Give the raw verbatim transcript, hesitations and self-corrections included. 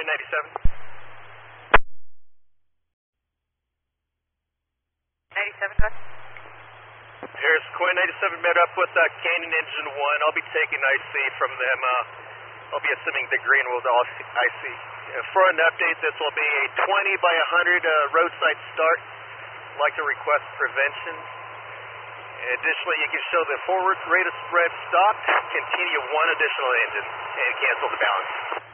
Coin ninety-seven. ninety-seven, go ahead. Here's Coin ninety-seven met up with uh, Canyon Engine one. I'll be taking I C from them. Uh, I'll be assuming the green will all I C. Uh, for an update, this will be a twenty by one hundred uh, roadside start. I'd like to request prevention. Additionally, you can show the forward rate of spread stopped, continue one additional engine, and cancel the balance.